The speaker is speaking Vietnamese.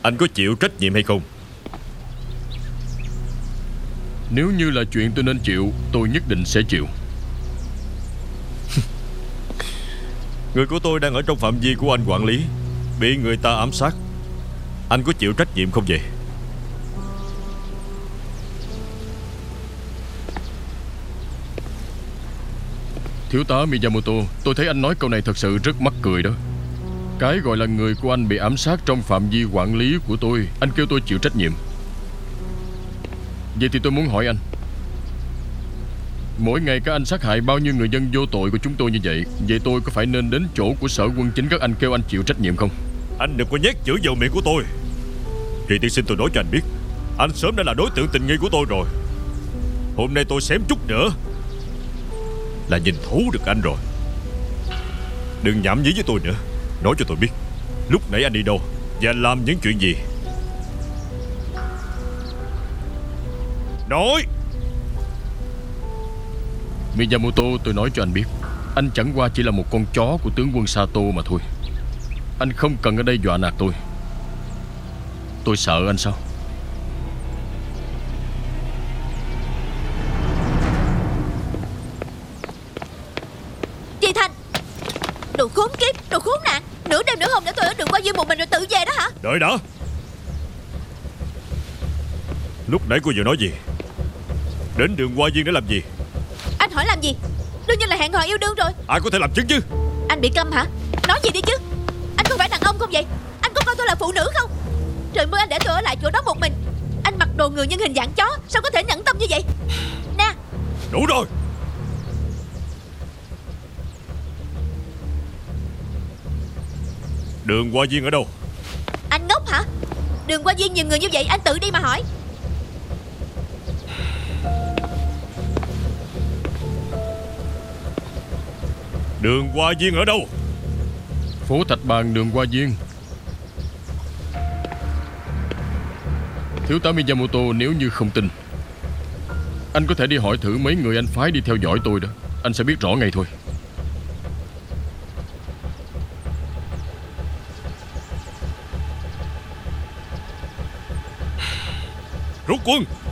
Anh có chịu trách nhiệm hay không? Nếu như là chuyện tôi nên chịu, tôi nhất định sẽ chịu. Người của tôi đang ở trong phạm vi của anh quản lý, bị người ta ám sát. Anh có chịu trách nhiệm không vậy? Thiếu tá Miyamoto, tôi thấy anh nói câu này thật sự rất mắc cười đó. Cái gọi là người của anh bị ám sát trong phạm vi quản lý của tôi, anh kêu tôi chịu trách nhiệm. Vậy thì tôi muốn hỏi anh, mỗi ngày các anh sát hại bao nhiêu người dân vô tội của chúng tôi như vậy, vậy tôi có phải nên đến chỗ của sở quân chính các anh kêu anh chịu trách nhiệm không? Anh đừng có nhét chữ vào miệng của tôi. Kỳ tiên sinh, tôi nói cho anh biết, anh sớm đã là đối tượng tình nghi của tôi rồi. Hôm nay tôi xém chút nữa là nhìn thấu được anh rồi. Đừng nhảm nhí với tôi nữa. Nói cho tôi biết, lúc nãy anh đi đâu và làm những chuyện gì? Nói. Miyamoto, tôi nói cho anh biết, anh chẳng qua chỉ là một con chó của tướng quân Sato mà thôi. Anh không cần ở đây dọa nạt tôi. Tôi sợ anh sao? Chị Thành, đồ khốn kiếp, đồ khốn nạn. Nửa đêm nửa hôm để tôi ở đường Qua Duyên một mình rồi tự về đó hả? Đợi đã. Lúc nãy cô vừa nói gì? Đến đường Hoa Viên để làm gì? Anh hỏi làm gì? Đương nhiên là hẹn hò yêu đương rồi. Ai có thể làm chứng chứ? Anh bị câm hả? Nói gì đi chứ. Anh không phải đàn ông không vậy? Anh có coi tôi là phụ nữ không? Trời mưa anh để tôi ở lại chỗ đó một mình. Anh mặc đồ người nhân hình dạng chó, sao có thể nhẫn tâm như vậy? Nè. Đủ rồi. Đường Hoa Viên ở đâu? Anh ngốc hả? Đường Qua Duyên nhiều người như vậy, anh tự đi mà hỏi. Đường Hoa Viên ở đâu? Phố Thạch Bàn, đường Hoa Viên. Thiếu tá Miyamoto, nếu như không tin, anh có thể đi hỏi thử mấy người anh phái đi theo dõi tôi đó. Anh sẽ biết rõ ngay thôi. Rút quân.